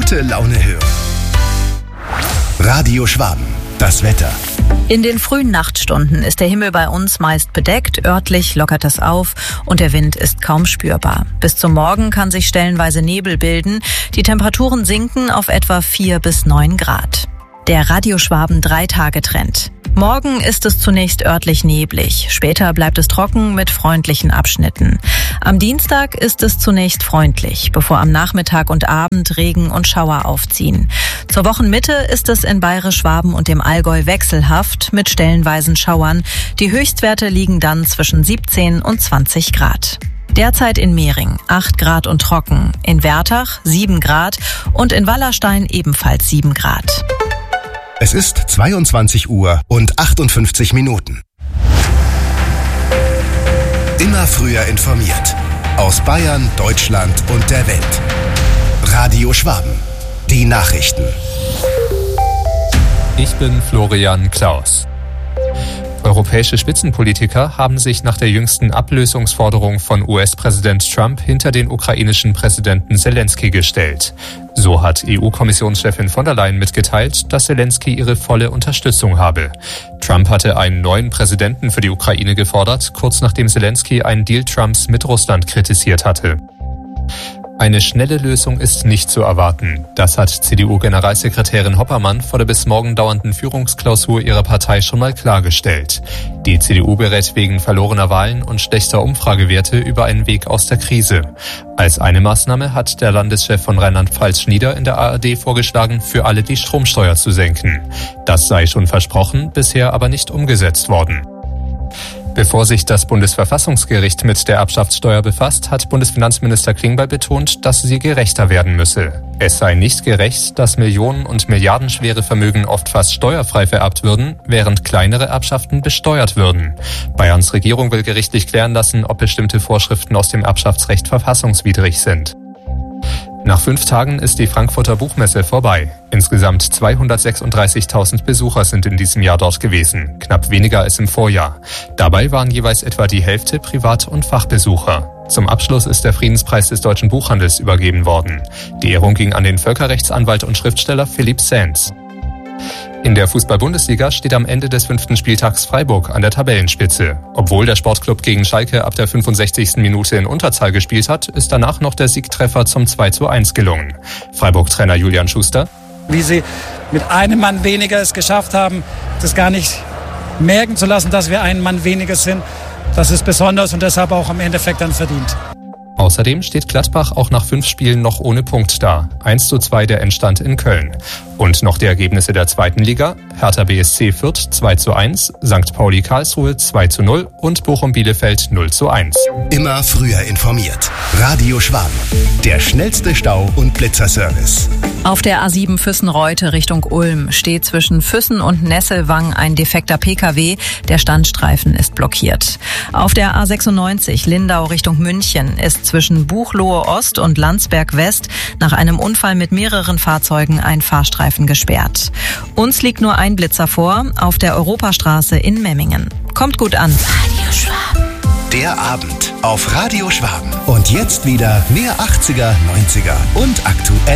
gute Laune hören. Radio Schwaben, das Wetter. In den frühen Nachtstunden ist der Himmel bei uns meist bedeckt, örtlich lockert es auf und der Wind ist kaum spürbar. Bis zum Morgen kann sich stellenweise Nebel bilden. Die Temperaturen sinken auf etwa 4 bis 9 Grad. Der Radio Schwaben 3-Tage-Trend. Morgen ist es zunächst örtlich neblig, später bleibt es trocken mit freundlichen Abschnitten. Am Dienstag ist es zunächst freundlich, bevor am Nachmittag und Abend Regen und Schauer aufziehen. Zur Wochenmitte ist es in Bayerisch-Schwaben und dem Allgäu wechselhaft mit stellenweisen Schauern. Die Höchstwerte liegen dann zwischen 17 und 20 Grad. Derzeit in Mehring 8 Grad und trocken, in Wertach 7 Grad und in Wallerstein ebenfalls 7 Grad. Es ist 22 Uhr und 58 Minuten. Immer früher informiert. Aus Bayern, Deutschland und der Welt. Radio Schwaben. Die Nachrichten. Ich bin Florian Klaus. Europäische Spitzenpolitiker haben sich nach der jüngsten Ablösungsforderung von US-Präsident Trump hinter den ukrainischen Präsidenten Zelensky gestellt. So hat EU-Kommissionschefin von der Leyen mitgeteilt, dass Zelensky ihre volle Unterstützung habe. Trump hatte einen neuen Präsidenten für die Ukraine gefordert, kurz nachdem Zelensky einen Deal Trumps mit Russland kritisiert hatte. Eine schnelle Lösung ist nicht zu erwarten. Das hat CDU-Generalsekretärin Hoppermann vor der bis morgen dauernden Führungsklausur ihrer Partei schon mal klargestellt. Die CDU berät wegen verlorener Wahlen und schlechter Umfragewerte über einen Weg aus der Krise. Als eine Maßnahme hat der Landeschef von Rheinland-Pfalz-Schnieder in der ARD vorgeschlagen, für alle die Stromsteuer zu senken. Das sei schon versprochen, bisher aber nicht umgesetzt worden. Bevor sich das Bundesverfassungsgericht mit der Erbschaftssteuer befasst, hat Bundesfinanzminister Klingbeil betont, dass sie gerechter werden müsse. Es sei nicht gerecht, dass millionen- und milliardenschwere Vermögen oft fast steuerfrei vererbt würden, während kleinere Erbschaften besteuert würden. Bayerns Regierung will gerichtlich klären lassen, ob bestimmte Vorschriften aus dem Erbschaftsrecht verfassungswidrig sind. Nach 5 Tagen ist die Frankfurter Buchmesse vorbei. Insgesamt 236.000 Besucher sind in diesem Jahr dort gewesen, knapp weniger als im Vorjahr. Dabei waren jeweils etwa die Hälfte Privat- und Fachbesucher. Zum Abschluss ist der Friedenspreis des deutschen Buchhandels übergeben worden. Die Ehrung ging an den Völkerrechtsanwalt und Schriftsteller Philipp Sands. In der Fußball-Bundesliga steht am Ende des 5. Spieltags Freiburg an der Tabellenspitze. Obwohl der Sportclub gegen Schalke ab der 65. Minute in Unterzahl gespielt hat, ist danach noch der Siegtreffer zum 2:1 gelungen. Freiburg-Trainer Julian Schuster: Wie sie mit einem Mann weniger es geschafft haben, das gar nicht merken zu lassen, dass wir einen Mann weniger sind, das ist besonders und deshalb auch am Endeffekt dann verdient. Außerdem steht Gladbach auch nach 5 Spielen noch ohne Punkt da. 1:2 der Endstand in Köln. Und noch die Ergebnisse der 2. Liga. Hertha BSC Fürth 2:1, St. Pauli Karlsruhe 2:0 und Bochum Bielefeld 0:1. Immer früher informiert. Radio Schwaben. Der schnellste Stau- und Blitzerservice. Auf der A7 Füssen-Reute Richtung Ulm steht zwischen Füssen und Nesselwang ein defekter Pkw. Der Standstreifen ist blockiert. Auf der A96 Lindau Richtung München ist zwischen Buchloe Ost und Landsberg West nach einem Unfall mit mehreren Fahrzeugen ein Fahrstreifen gesperrt. Uns liegt nur ein Blitzer vor, auf der Europastraße in Memmingen. Kommt gut an. Radio Schwaben. Der Abend auf Radio Schwaben. Und jetzt wieder mehr 80er, 90er und aktuell.